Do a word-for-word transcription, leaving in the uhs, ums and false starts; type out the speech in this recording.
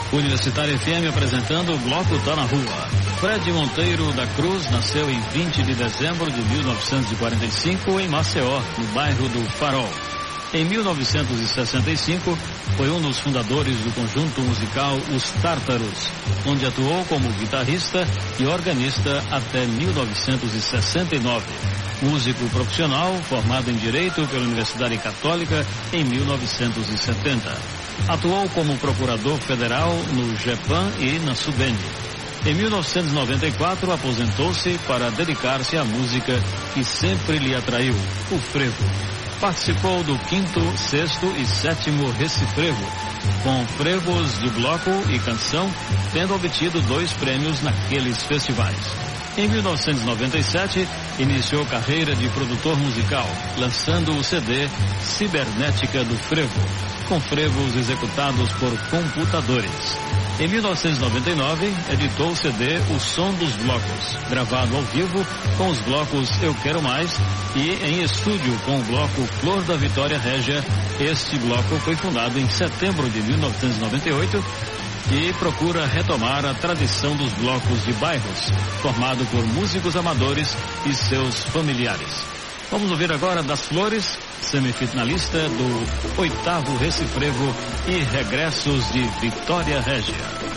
Universitária F M apresentando o Bloco Tá na Rua. Fred Monteiro da Cruz nasceu em vinte de dezembro de mil novecentos e quarenta e cinco em Maceió, no bairro do Farol. Em mil novecentos e sessenta e cinco, foi um dos fundadores do conjunto musical Os Tártaros, onde atuou como guitarrista e organista até mil novecentos e sessenta e nove. Músico profissional, formado em Direito pela Universidade Católica em mil novecentos e setenta. Atuou como procurador federal no GEPAM e na SUDENE. Em mil novecentos e noventa e quatro, aposentou-se para dedicar-se à música que sempre lhe atraiu, o frevo. Participou do quinto, sexto e sétimo Recifrevo, com frevos de bloco e canção, tendo obtido dois prêmios naqueles festivais. Em mil novecentos e noventa e sete, iniciou carreira de produtor musical, lançando o C D Cibernética do Frevo, com frevos executados por computadores. Em mil novecentos e noventa e nove, editou o C D O Som dos Blocos, gravado ao vivo com os blocos Eu Quero Mais e em estúdio com o bloco Flor da Vitória Régia. Este bloco foi fundado em setembro de mil novecentos e noventa e oito e procura retomar a tradição dos blocos de bairros, formado por músicos amadores e seus familiares. Vamos ouvir agora Das Flores, semifinalista do oitavo Recifrevo e Regressos de Vitória Régia.